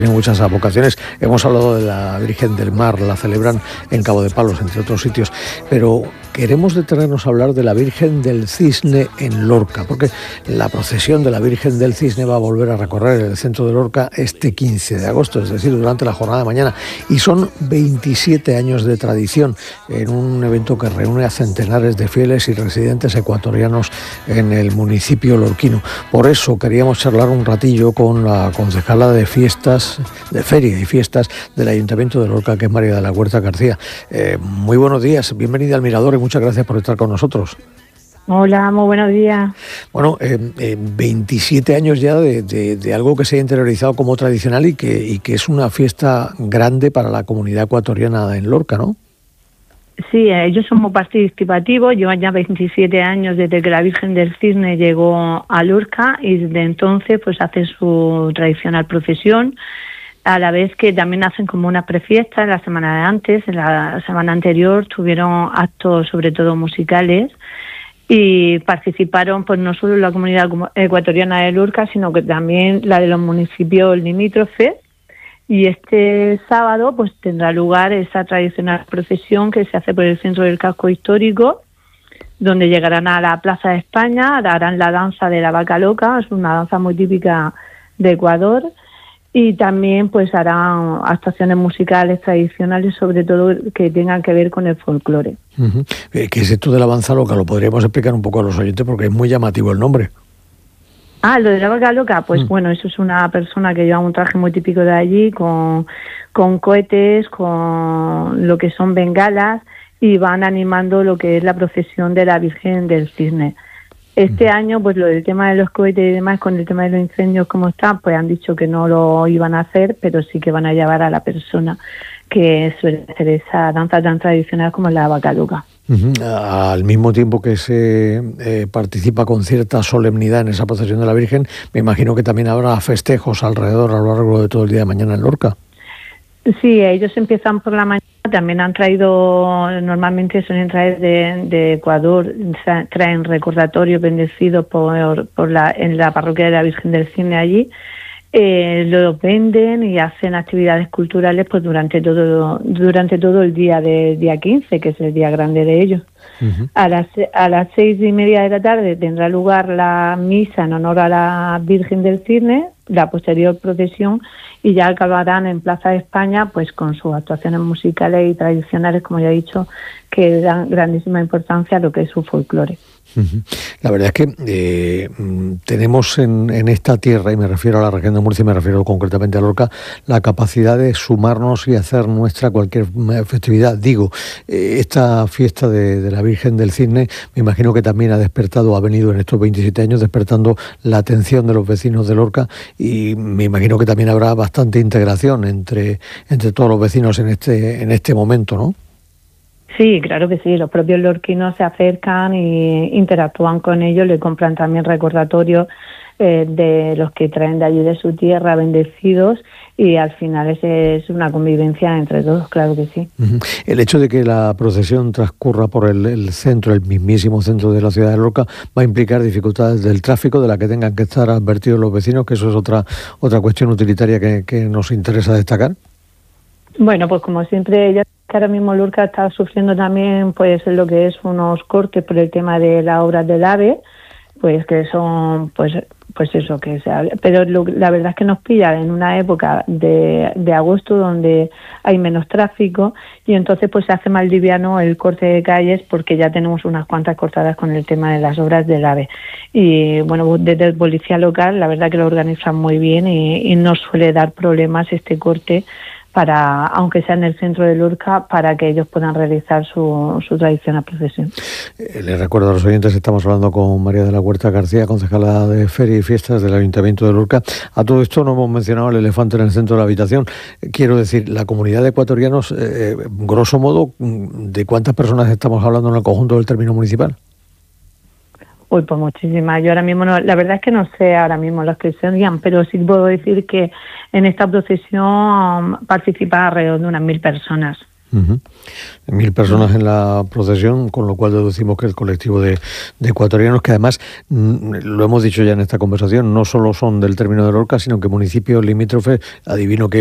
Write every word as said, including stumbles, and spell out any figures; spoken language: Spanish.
Tiene muchas vocaciones. Hemos hablado de la Virgen del Mar, la celebran en Cabo de Palos, entre otros sitios, pero queremos detenernos a hablar de la Virgen del Cisne en Lorca, porque la procesión de la Virgen del Cisne va a volver a recorrer el centro de Lorca este quince de agosto, es decir, durante la jornada de mañana, y son veintisiete años de tradición en un evento que reúne a centenares de fieles y residentes ecuatorianos en el municipio lorquino. Por eso queríamos charlar un ratillo con la concejala de fiestas, de feria y fiestas del Ayuntamiento de Lorca, que es María de la Huerta García. Eh, muy buenos días, bienvenida al Mirador y muchas gracias por estar con nosotros. Hola, muy buenos días. Bueno, eh, eh, veintisiete años ya de, de, de algo que se ha interiorizado como tradicional y que, y que es una fiesta grande para la comunidad ecuatoriana en Lorca, ¿no? Sí, ellos son muy participativos, llevan ya veintisiete años desde que la Virgen del Cisne llegó a Lorca y desde entonces pues hacen su tradicional procesión, a la vez que también hacen como una prefiesta la semana de antes. En la semana anterior tuvieron actos sobre todo musicales y participaron pues no solo la comunidad ecuatoriana de Lorca, sino que también la de los municipios limítrofes. Y este sábado pues tendrá lugar esa tradicional procesión que se hace por el centro del casco histórico, donde llegarán a la Plaza de España, harán la danza de la vaca loca, es una danza muy típica de Ecuador, y también pues harán actuaciones musicales tradicionales, sobre todo que tengan que ver con el folclore. Uh-huh. ¿Qué es esto de la danza loca? Lo podríamos explicar un poco a los oyentes porque es muy llamativo el nombre. Ah, lo de la vaca loca, pues mm. bueno, eso es una persona que lleva un traje muy típico de allí, con, con cohetes, con lo que son bengalas, y van animando lo que es la procesión de la Virgen del Cisne. Este mm. año, pues lo del tema de los cohetes y demás, con el tema de los incendios como está, pues han dicho que no lo iban a hacer, pero sí que van a llevar a la persona que suele hacer esa danza tan tradicional como la vaca loca. Uh-huh. Al mismo tiempo que se eh, participa con cierta solemnidad en esa procesión de la Virgen, me imagino que también habrá festejos alrededor a lo largo de todo el día de mañana en Lorca. Sí, ellos empiezan por la mañana, también han traído, normalmente suelen traer de, de Ecuador, traen recordatorios bendecidos por, por la, en la parroquia de la Virgen del Cisne allí. Eh, lo venden y hacen actividades culturales pues durante todo durante todo el día de día quince, que es el día grande de ellos. Uh-huh. A las a las seis y media de la tarde tendrá lugar la misa en honor a la Virgen del Cisne, la posterior procesión, y ya acabarán en Plaza de España pues con sus actuaciones musicales y tradicionales, como ya he dicho, que dan grandísima importancia a lo que es su folclore. La verdad es que eh, tenemos en, en esta tierra, y me refiero a la región de Murcia, y me refiero concretamente a Lorca, la capacidad de sumarnos y hacer nuestra cualquier festividad. Digo, eh, esta fiesta de, de la Virgen del Cisne, me imagino que también ha despertado, ha venido en estos veintisiete años despertando la atención de los vecinos de Lorca, y me imagino que también habrá bastante integración entre, entre todos los vecinos en este, en este momento, ¿no? Sí, claro que sí, los propios lorquinos se acercan e interactúan con ellos, le compran también recordatorios eh, de los que traen de allí de su tierra, bendecidos, y al final es, es una convivencia entre todos, claro que sí. Uh-huh. El hecho de que la procesión transcurra por el, el centro, el mismísimo centro de la ciudad de Lorca, va a implicar dificultades del tráfico de la que tengan que estar advertidos los vecinos, que eso es otra, otra cuestión utilitaria que, que nos interesa destacar. Bueno, pues como siempre, ella que ahora mismo Lorca está sufriendo también pues lo que es unos cortes por el tema de las obras del AVE, pues que son pues pues eso que se habla, pero lo, la verdad es que nos pilla en una época de, de agosto donde hay menos tráfico, y entonces pues se hace más liviano el corte de calles porque ya tenemos unas cuantas cortadas con el tema de las obras del AVE. Y bueno, desde el policía local la verdad que lo organizan muy bien y, y no suele dar problemas este corte, para, aunque sea en el centro de Lorca, para que ellos puedan realizar su, su tradicional procesión. Eh, les recuerdo a los oyentes, estamos hablando con María de la Huerta García, concejala de Feria y Fiestas del Ayuntamiento de Lorca. A todo esto no hemos mencionado el elefante en el centro de la habitación. Quiero decir, la comunidad de ecuatorianos, eh, grosso modo, ¿de cuántas personas estamos hablando en el conjunto del término municipal? Uy, pues muchísimas. Yo ahora mismo, no, la verdad es que no sé ahora mismo los que serían, pero sí puedo decir que en esta procesión participan alrededor de unas mil personas. Uh-huh. Mil personas en la procesión, con lo cual deducimos que el colectivo de, de ecuatorianos, que además, mm, lo hemos dicho ya en esta conversación, no solo son del término de Lorca, sino que municipios limítrofes, adivino que